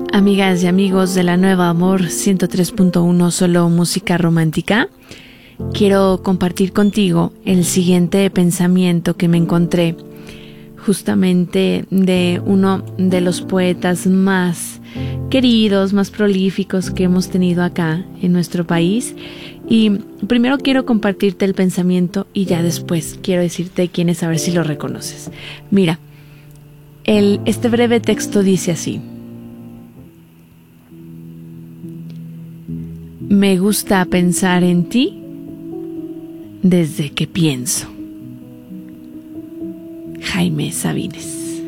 Amigas y amigos de la Nueva Amor 103.1, solo música romántica, quiero compartir contigo el siguiente pensamiento que me encontré justamente de uno de los poetas más queridos, más prolíficos que hemos tenido acá en nuestro país. Y primero quiero compartirte el pensamiento y ya después quiero decirte quién es, a ver si lo reconoces. Mira, este breve texto dice así: me gusta pensar en ti desde que pienso. Jaime Sabines.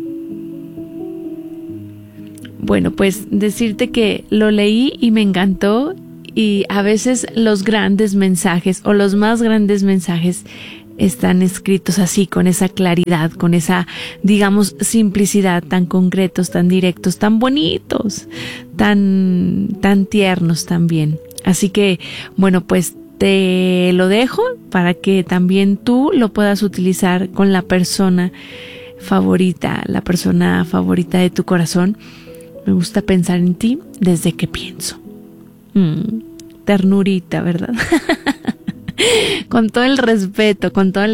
Bueno, pues decirte que lo leí y me encantó, y a veces los grandes mensajes o los más grandes mensajes están escritos así, con esa claridad, con esa, digamos, simplicidad, tan concretos, tan directos, tan bonitos, tan tiernos también. Así que, bueno, pues te lo dejo para que también tú lo puedas utilizar con la persona favorita de tu corazón. Me gusta pensar en ti desde que pienso. Ternurita, ¿verdad? Con todo el respeto.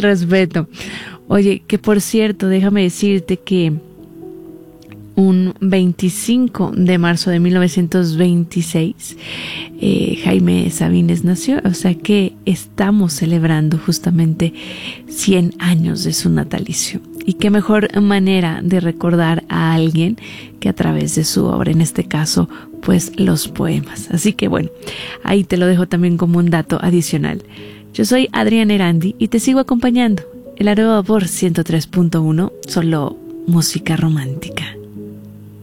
Oye, que por cierto, déjame decirte que un 25 de marzo de 1926, Jaime Sabines nació, o sea que estamos celebrando justamente 100 años de su natalicio. Y qué mejor manera de recordar a alguien que a través de su obra, en este caso, pues los poemas. Así que bueno, ahí te lo dejo también como un dato adicional. Yo soy Adriana Erandi y te sigo acompañando en la Nueva Amor 103.1, solo música romántica.